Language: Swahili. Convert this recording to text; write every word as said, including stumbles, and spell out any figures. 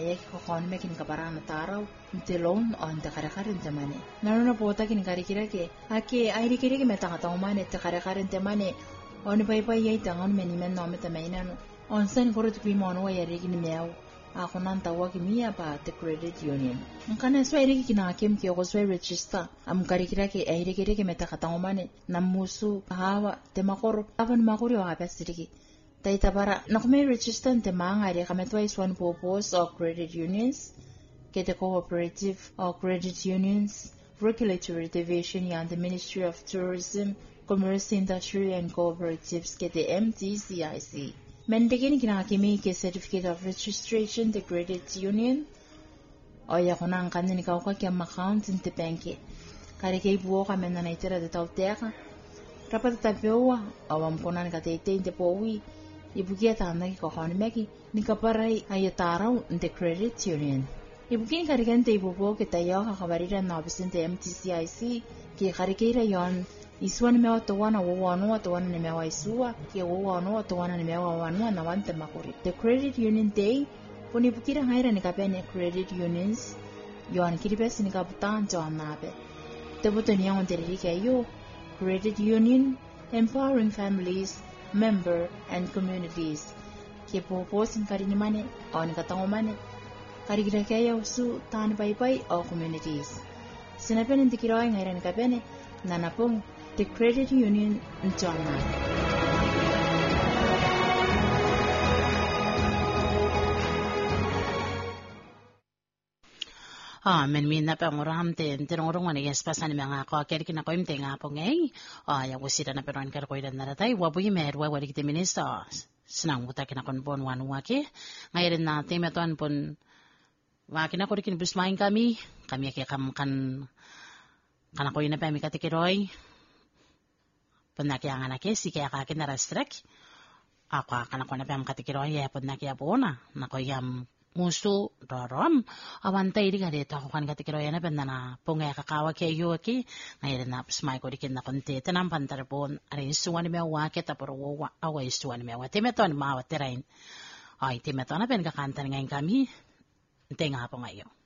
ayek ko kon me kin kaparang na taraw te loan on te kare kare te mane nano na pota kin kare kira ke ake airi kire ke meta kata mane te kare kare te mane on pai pai yai tangon me ni men no meta me nano on sen korot pi mono ya regi ni meau ako nan tawa ki mia pa te credit union ngana so airi ki na kem ki ko so register am kare kira ke airi kire ke meta kata mane namusu hawa te makoro avan makoro wa pasiriki tai tabara nakme register te mangari kametwa is one purpose of credit unions ke the cooperative or credit unions regulatory division yan the Ministry of Tourism, Commerce, Industry and Cooperatives ke the M T C I C mendegin kinakimi ke certificate of registration the credit union o ya kunang kanin ka ka ke account in the bank kare ke buo ka menna na itera de tautera rapat tapioa awam konan ka te te te powi ibukia tanda ki kohoni meki ni kaparai ayatarau the credit union ibukin karigan te ibubo ke tayo ka kabarira na ofisin te M T C I C ki karikeira yon iswan mewa towana wawano towana ne mewa isua ki wawano towana ne mewa wano na wante makuri the credit union day puni bukira haira ni kapene credit unions yon kiribes ni kaputan jon nabe te butoni yon terike yo credit union empowering families member and communities ke poposin karini mane on katango mane karigira kaya usu tan pai pai o communities sinapen ndikiro ngairan kapene nanapong the credit union njona Ah, men min na panguram te tinongorong wani yes pasan mga ko kaya kina ko imte nga po ngay ah ya wasida na peron kar ko idan na tay wabu yimer wa wali kite minister sinang muta kina kon bon wan wake ngayon na te meton pon wa kina ko kin bismain kami kami ke kam kan kana ko ina pa mi katikiroy penaki ang anake si kaya ka kina restrict ako kana ko na pa mi katikiroy ya penaki ya bona na ko yam musu dorom awantay di kadito ako kan katikiro yana benda na punga kakawa kaya yu aki ngayon na smay ko dikin na konti tanang pantarpon arin suwan ni mewa kita pero away suwan ni mewa timeto ni mawa tirain ay timeto na pen kakantan ngayon kami tenga po ngayon